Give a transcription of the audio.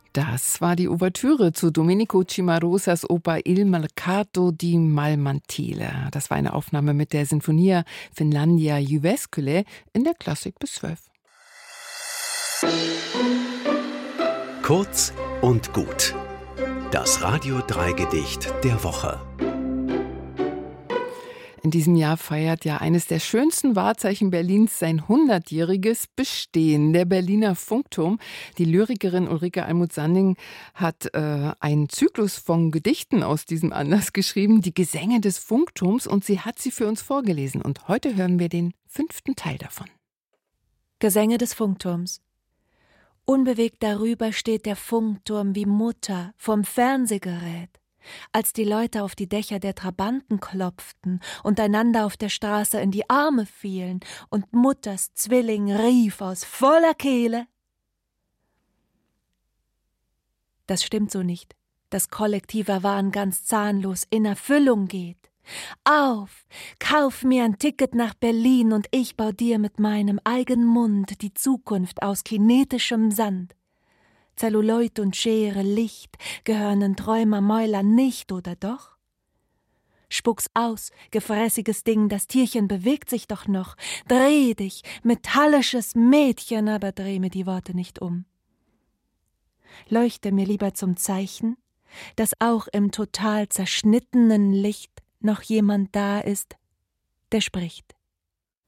Das war die Ouvertüre zu Domenico Cimarosas Oper Il Mercato di Malmantile. Das war eine Aufnahme mit der Sinfonia Finlandia Jyväskylä in der Klassik bis 12. Kurz und gut. Das Radio 3 Gedicht der Woche. In diesem Jahr feiert ja eines der schönsten Wahrzeichen Berlins sein 100-jähriges Bestehen, der Berliner Funkturm. Die Lyrikerin Ulrike Almuth-Sanding hat einen Zyklus von Gedichten aus diesem Anlass geschrieben, die Gesänge des Funkturms, und sie hat sie für uns vorgelesen. Und heute hören wir den 5. Teil davon. Gesänge des Funkturms. Unbewegt darüber steht der Funkturm wie Mutter vorm Fernsehgerät. Als die Leute auf die Dächer der Trabanten klopften und einander auf der Straße in die Arme fielen und Mutters Zwilling rief aus voller Kehle: Das stimmt so nicht, dass kollektiver Wahn ganz zahnlos in Erfüllung geht. Auf, kauf mir ein Ticket nach Berlin und ich bau dir mit meinem eigenen Mund die Zukunft aus kinetischem Sand. Zelluloid und Schere, Licht gehören in Träumermäuler nicht, oder doch? Spuck's aus, gefräßiges Ding, das Tierchen bewegt sich doch noch. Dreh dich, metallisches Mädchen, aber dreh mir die Worte nicht um. Leuchte mir lieber zum Zeichen, dass auch im total zerschnittenen Licht noch jemand da ist, der spricht.